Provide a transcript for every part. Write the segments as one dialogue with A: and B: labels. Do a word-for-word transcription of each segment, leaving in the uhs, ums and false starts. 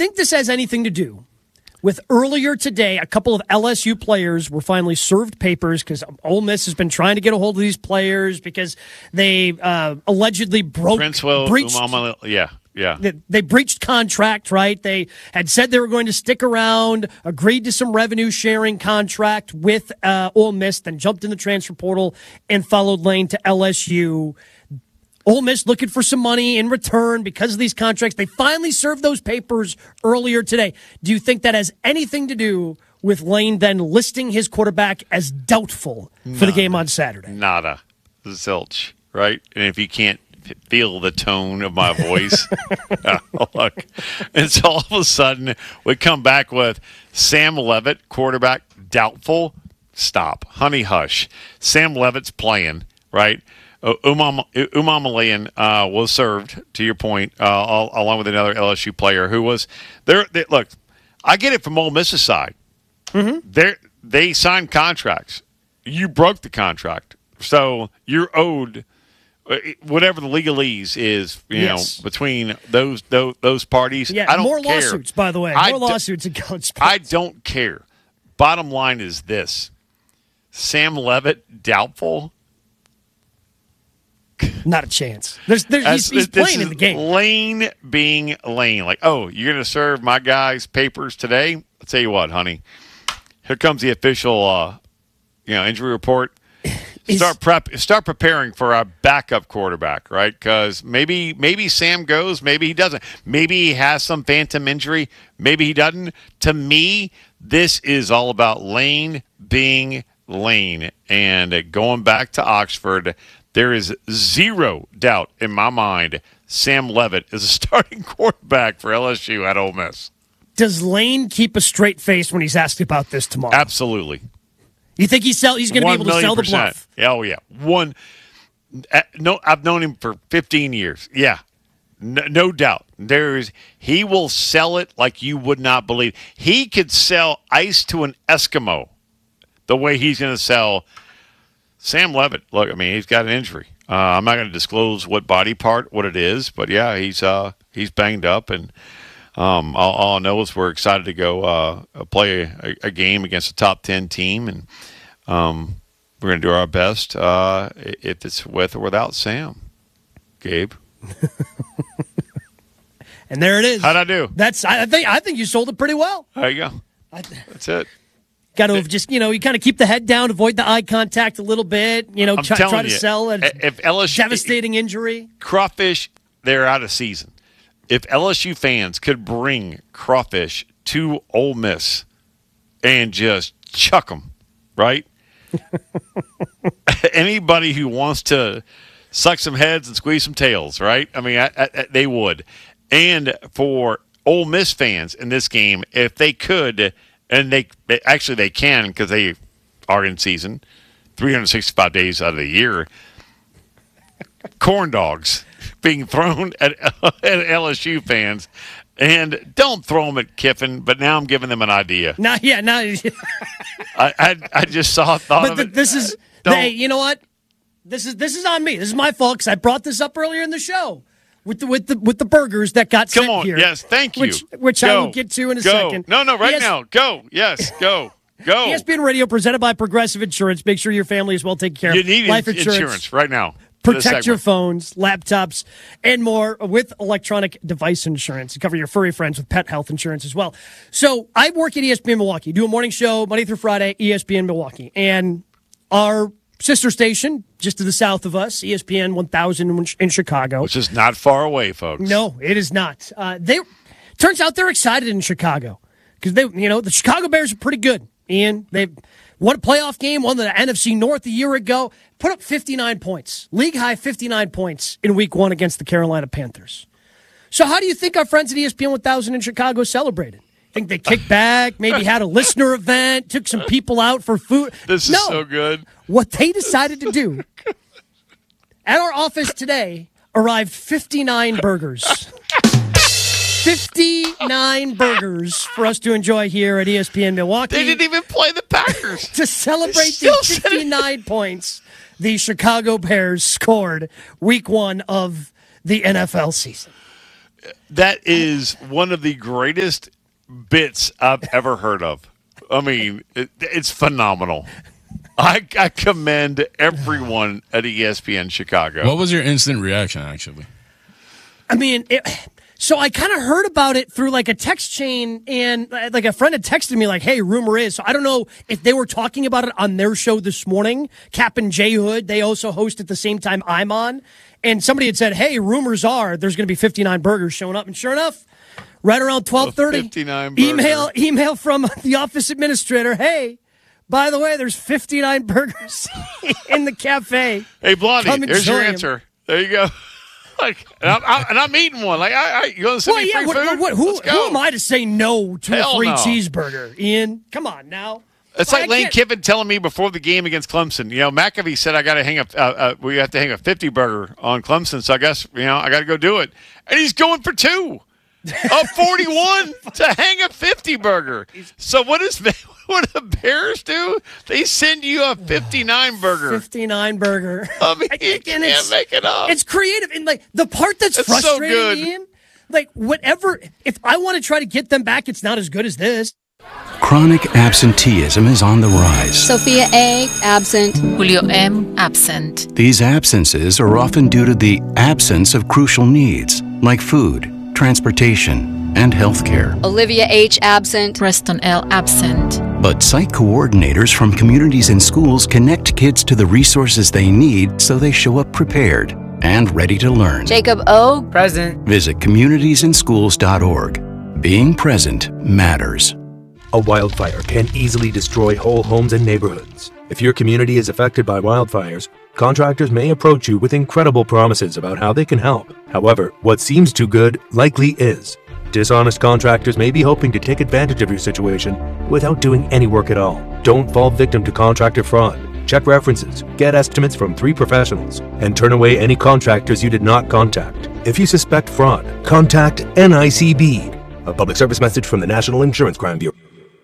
A: think this has anything to do with earlier today, a couple of L S U players were finally served papers because Ole Miss has been trying to get a hold of these players because they uh, allegedly broke,
B: Princewell,
A: breached,
B: Umama, yeah, yeah.
A: They, they breached contract, right? They had said they were going to stick around, agreed to some revenue sharing contract with uh, Ole Miss, then jumped in the transfer portal and followed Lane to L S U. Ole Miss looking for some money in return because of these contracts. They finally served those papers earlier today. Do you think that has anything to do with Lane then listing his quarterback as doubtful for
B: Nada.
A: the game on Saturday?
B: Nada. Zilch, right? And if you can't feel the tone of my voice, uh, look, and so all of a sudden we come back with Sam Levitt, quarterback, doubtful. Stop. Honey, hush. Sam Levitt's playing, right? Uh, Umam Umamalian uh, was served, to your point, uh, all, along with another L S U player who was there. They, look, I get it from Ole Miss's side.
A: Mm-hmm.
B: They they signed contracts. You broke the contract, so you're owed whatever the legalese is. You
A: yes.
B: know, between those those, those parties.
A: Yeah,
B: I don't
A: more
B: care.
A: lawsuits, by the way.
B: I
A: More
B: do,
A: lawsuits in college sports.
B: I don't care. Bottom line is this: Sam Levitt doubtful.
A: Not a chance. There's, there's, he's, he's playing in the game.
B: Lane being Lane. Like, oh, you're going to serve my guys papers today? I'll tell you what, honey. Here comes the official uh, you know, injury report. Start prep. Start preparing for our backup quarterback, right? Because maybe maybe Sam goes, maybe he doesn't. Maybe he has some phantom injury. Maybe he doesn't. To me, this is all about Lane being Lane. And going back to Oxford, there is zero doubt in my mind Sam Levitt is a starting quarterback for L S U at Ole Miss.
A: Does Lane keep a straight face when he's asked about this tomorrow?
B: Absolutely.
A: You think he's sell? He's going to be able to sell the bluff?
B: Oh yeah, one. Uh, no, I've known him for fifteen years. Yeah, no, no doubt. There's he will sell it like you would not believe. He could sell ice to an Eskimo the way he's going to sell Sam Levitt. Look, I mean, he's got an injury. Uh, I'm not going to disclose what body part, what it is, but yeah, he's uh, he's banged up, and um, all, all I know is we're excited to go uh, play a, a game against a top ten team, and um, we're going to do our best uh, if it's with or without Sam. Gabe,
A: and there it is.
B: How'd I do?
A: That's I think I think you sold it pretty well.
B: There you go. That's it.
A: Got to just, you know, you kind of keep the head down, avoid the eye contact a little bit, you know,
B: I'm
A: try, try to
B: you,
A: sell a
B: if L S U,
A: devastating injury.
B: Crawfish, they're out of season. If L S U fans could bring crawfish to Ole Miss and just chuck them, right? Anybody who wants to suck some heads and squeeze some tails, right? I mean, I, I, they would. And for Ole Miss fans in this game, if they could – and they, they actually they can because they are in season, three hundred sixty-five days out of the year. Corn dogs being thrown at, at L S U fans, and don't throw them at Kiffin. But now I'm giving them an idea.
A: No, yeah, no.
B: I, I I just saw thought
A: but
B: of
A: the,
B: it.
A: This is hey, you know what? This is this is on me. This is my fault because I brought this up earlier in the show. With the with the with the burgers that got
B: Come
A: sent
B: on,
A: here.
B: yes, thank you.
A: Which which
B: go.
A: I will get to in a
B: go.
A: second.
B: No, no, right
A: E S-
B: now. Go. Yes, go. Go.
A: E S P N Radio presented by Progressive Insurance. Make sure your family is well taken care of.
B: You need
A: Life
B: insurance.
A: insurance
B: right now.
A: Protect your phones, laptops, and more with electronic device insurance. Cover your furry friends with pet health insurance as well. So I work at E S P N Milwaukee, do a morning show Monday through Friday, E S P N Milwaukee. And our sister station, just to the south of us, E S P N one thousand in Chicago.
B: Which is not far away, folks.
A: No, it is not. Uh, they turns out they're excited in Chicago because they, you know, the Chicago Bears are pretty good. Ian, they won a playoff game, won the N F C North a year ago, put up fifty-nine points, league high fifty-nine points in Week One against the Carolina Panthers. So, how do you think our friends at E S P N one thousand in Chicago celebrated? Think they kicked back, maybe had a listener event, took some people out for food.
B: This is
A: no.
B: so good.
A: What they decided to do at our office today arrived fifty-nine burgers. fifty-nine burgers for us to enjoy here at E S P N Milwaukee.
B: They didn't even play the Packers.
A: To celebrate the fifty-nine points the Chicago Bears scored week one of the N F L season.
B: that is one of the greatest bits I've ever heard of. I mean, it, it's phenomenal. I, I commend everyone at E S P N Chicago.
C: What was your instant reaction, actually?
A: I mean, it, so I kind of heard about it through like a text chain, and like a friend had texted me like, hey, rumor is. So I don't know if they were talking about it on their show this morning. Cap and J Hood, they also host at the same time I'm on. And somebody had said, hey, rumors are there's going to be fifty-nine burgers showing up. And sure enough, right around twelve thirty,
B: fifty-nine
A: email, email from the office administrator, hey, by the way, there's fifty-nine burgers in the cafe.
B: Hey, Blondie, here's your
A: him.
B: answer. There you go. Like, and I'm, I'm, and I'm eating one. Like, I, I you gonna send
A: well,
B: me
A: yeah,
B: free
A: what,
B: food?
A: What, who,
B: Let's go.
A: who am I to say no to
B: Hell
A: a free
B: no.
A: cheeseburger, Ian? Come on now.
B: It's
A: Well,
B: like
A: I
B: Lane
A: can't-
B: Kiffin telling me before the game against Clemson. You know, McAfee said I got to hang a, uh, uh, we have to hang a fifty burger on Clemson. So I guess you know I got to go do it, and he's going for two, up forty-one to hang a fifty burger. So what is what the Bears do? They send you a fifty-nine burger.
A: fifty-nine burger.
B: I mean, you
A: And
B: can't
A: it's-
B: make it up.
A: It's creative. And like the part that's
B: It's so
A: frustrating,
B: good.
A: Ian, like whatever, if I want to try to get them back, it's not as good as this.
D: Chronic absenteeism is on the rise.
E: Sophia A. absent.
F: Julio M. absent.
D: These absences are often due to the absence of crucial needs like food, transportation, and healthcare.
E: Olivia H. absent.
F: Preston L. absent.
D: But site coordinators from communities and schools connect kids to the resources they need so they show up prepared and ready to learn.
E: Jacob O.
G: Present.
D: Visit communities in schools dot org. Being present matters.
H: A wildfire can easily destroy whole homes and neighborhoods. If your community is affected by wildfires, contractors may approach you with incredible promises about how they can help. However, what seems too good likely is. Dishonest contractors may be hoping to take advantage of your situation without doing any work at all. Don't fall victim to contractor fraud. Check references, get estimates from three professionals, and turn away any contractors you did not contact. If you suspect fraud, contact N I C B. A public service message from the National Insurance Crime Bureau.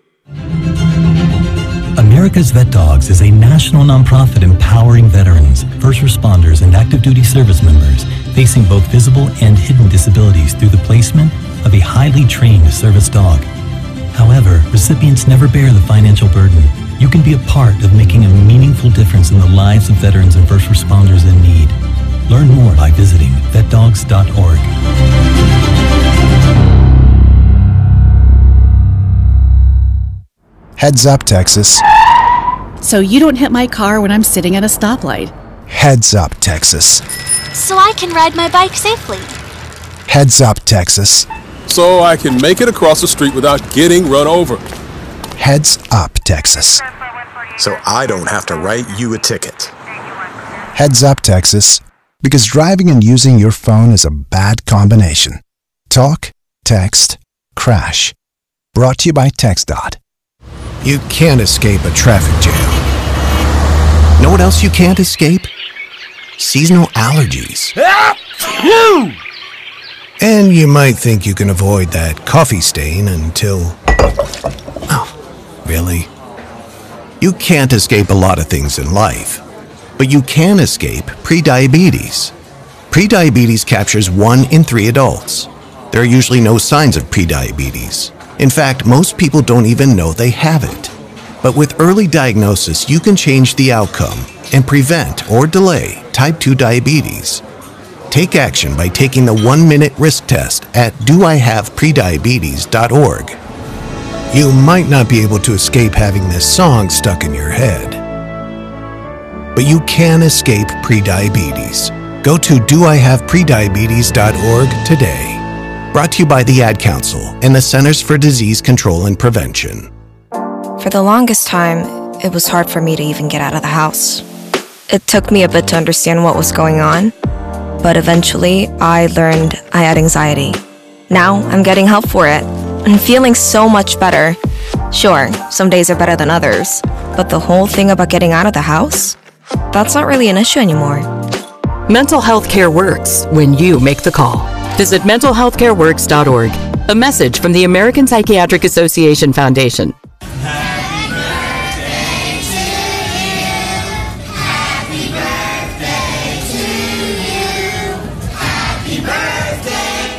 I: America's Vet Dogs is a national nonprofit empowering veterans, first responders, and active duty service members facing both visible and hidden disabilities through the placement of a highly trained service dog. However, recipients never bear the financial burden. You can be a part of making a meaningful difference in the lives of veterans and first responders in need. Learn more by visiting vet dogs dot org.
J: Heads up, Texas.
K: So you don't hit my car when I'm sitting at a stoplight.
J: Heads up, Texas.
L: So I can ride my bike safely.
J: Heads up, Texas.
M: So I can make it across the street without getting run over.
J: Heads up, Texas.
N: So I don't have to write you a ticket.
J: Heads up, Texas. Because driving and using your phone is a bad combination. Talk, text, crash. Brought to you by TextDot. You can't escape a traffic jam. Know what else you can't escape? Seasonal allergies. And you might think you can avoid that coffee stain until... Oh, really? You can't escape a lot of things in life, but you can escape prediabetes. Prediabetes captures one in three adults. There are usually no signs of prediabetes. In fact, most people don't even know they have it. But with early diagnosis, you can change the outcome and prevent or delay type two diabetes. Take action by taking the one-minute risk test at do I have prediabetes dot org. You might not be able to escape having this song stuck in your head, but you can escape prediabetes. Go to do I have prediabetes dot org today. Brought to you by the Ad Council and the Centers for Disease Control and Prevention.
O: For the longest time, it was hard for me to even get out of the house. It took me a bit to understand what was going on, but eventually I learned I had anxiety. Now I'm getting help for it and feeling so much better. Sure, some days are better than others, but the whole thing about getting out of the house, that's not really an issue anymore.
P: Mental health care works when you make the call. Visit mental health care works dot org. A message from the American Psychiatric Association Foundation.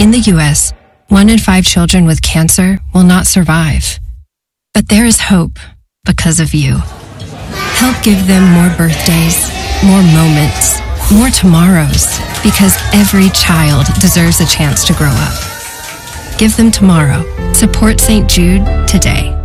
G: In the U S, one in five children with cancer will not survive. But there is hope because of you. Help give them more birthdays, more moments, more tomorrows, because every child deserves a chance to grow up. Give them tomorrow. Support Saint Jude today.